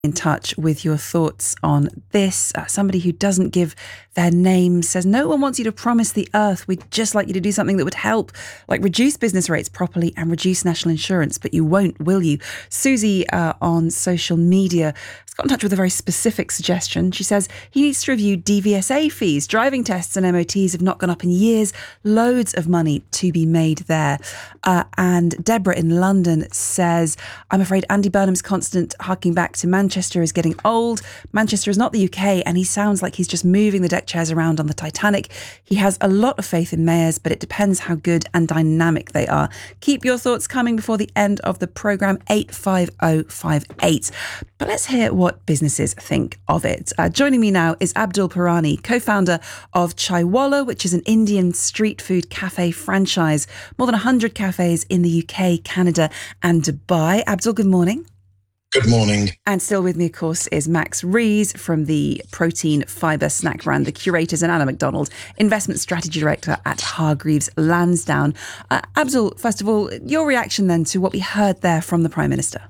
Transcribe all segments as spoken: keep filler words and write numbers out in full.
in touch with your thoughts on this. Uh, somebody who doesn't give their name says, no one wants you to promise the earth. We'd just like you to do something that would help, like reduce business rates properly and reduce national insurance, but you won't, will you? Susie uh, on social media has got in touch with a very specific suggestion. She says he needs to review D V S A fees. Driving tests and M O Ts have not gone up in years. Loads of money to be made there. Uh, and Deborah in London says, I'm afraid Andy Burnham's constant harking back to Manchester Manchester is getting old. Manchester is not the U K, and he sounds like he's just moving the deck chairs around on the Titanic. He has a lot of faith in mayors, but it depends how good and dynamic they are. Keep your thoughts coming before the end of the programme, eight five oh five eight. But let's hear what businesses think of it. Uh, joining me now is Abdul Purani, co-founder of Chaiwalla, which is an Indian street food cafe franchise. More than one hundred cafes in the U K, Canada and Dubai. Abdul, good morning. Good morning. And still with me, of course, is Max Rees from the protein fibre snack brand The Curators, and Anna McDonald, Investment Strategy Director at Hargreaves Lansdown. Uh, Abdul, first of all, your reaction then to what we heard there from the Prime Minister?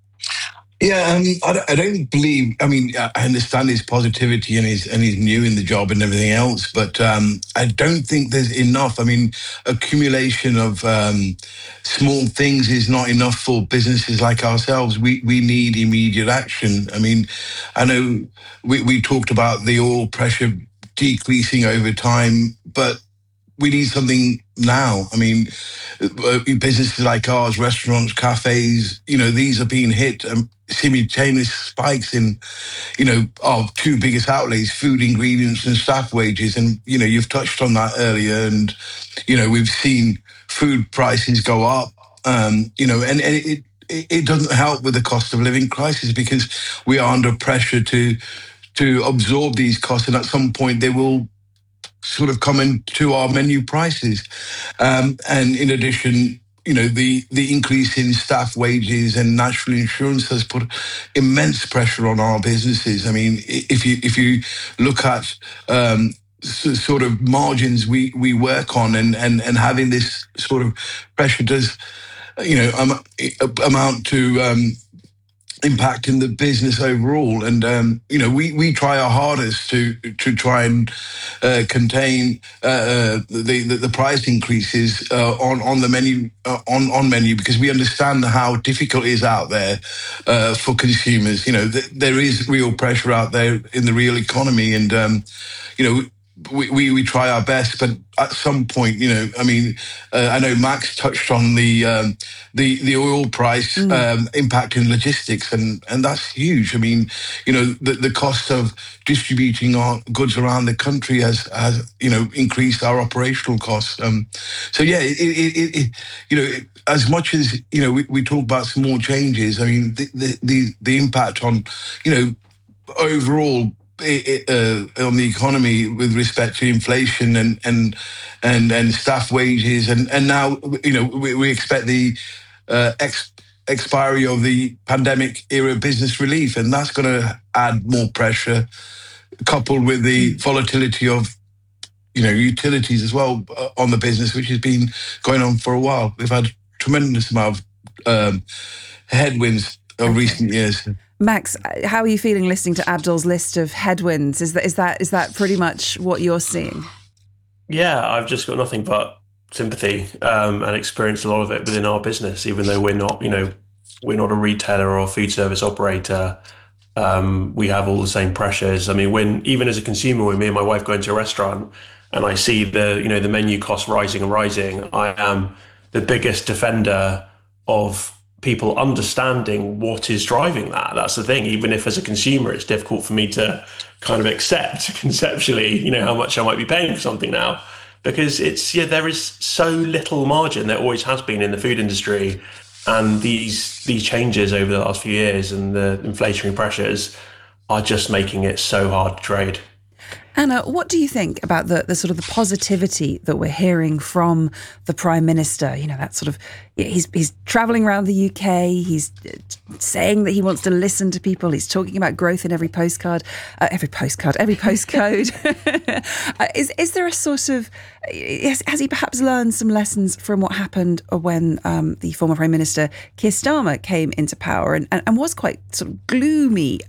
Yeah, um, I, don't, I don't believe, I mean, I understand his positivity and he's, and he's new in the job and everything else, but um, I don't think there's enough. I mean, accumulation of um, small things is not enough for businesses like ourselves. We we need immediate action. I mean, I know we, we talked about the oil pressure decreasing over time, but we need something now. I mean, businesses like ours, restaurants, cafes, you know, these are being hit. Um, simultaneous spikes in, you know, our two biggest outlays, food, ingredients and staff wages. And, you know, you've touched on that earlier. And, you know, we've seen food prices go up, um, you know, and, and it, it, it doesn't help with the cost of living crisis because we are under pressure to, to absorb these costs. And at some point they will sort of come into our menu prices. Um, and in addition, you know, the, the increase in staff wages and national insurance has put immense pressure on our businesses. I mean, if you if you look at um, s- sort of margins we, we work on and, and, and having this sort of pressure does, you know, um, amount to um, impacting the business overall. And, um, you know, we, we try our hardest to to try and uh, contain uh, the, the the price increases uh, on, on the menu, uh, on, on menu, because we understand how difficult it is out there uh, for consumers. You know, th- there is real pressure out there in the real economy. And, um, you know, we, we, we try our best, but at some point, you know, I mean, uh, I know Max touched on the um, the the oil price mm. um, impacting logistics, and, and that's huge. I mean, you know, the, the cost of distributing our goods around the country has, has you know, increased our operational costs. Um, so, yeah, it, it, it, it, you know, it, as much as, you know, we, we talk about small changes, I mean, the, the, the, the impact on, you know, overall, It, uh, on the economy with respect to inflation and and and, and staff wages, and, and now, you know, we, we expect the uh, ex, expiry of the pandemic era business relief, and that's going to add more pressure, coupled with the volatility of, you know, utilities as well uh, on the business, which has been going on for a while. We've had a tremendous amount of um, headwinds of recent years. Max, how are you feeling listening to Abdul's list of headwinds? Is that is that is that pretty much what you're seeing? Yeah, I've just got nothing but sympathy um, and experienced a lot of it within our business, even though we're not, you know, we're not a retailer or a food service operator. Um, we have all the same pressures. I mean, when even as a consumer, when me and my wife go into a restaurant and I see the, you know, the menu costs rising and rising, I am the biggest defender of people understanding what is driving that. That's the thing. Even if as a consumer, it's difficult for me to kind of accept conceptually, you know, how much I might be paying for something now, because it's, yeah, there is so little margin. There always has been in the food industry, and these, these changes over the last few years and the inflationary pressures are just making it so hard to trade. Anna, what do you think about the, the sort of the positivity that we're hearing from the Prime Minister? You know, that sort of, he's he's travelling around the U K, he's saying that he wants to listen to people, he's talking about growth in every postcard, uh, every postcard, every postcode. uh, is is there a sort of, has, has he perhaps learned some lessons from what happened when um, the former Prime Minister Keir Starmer came into power and, and, and was quite sort of gloomy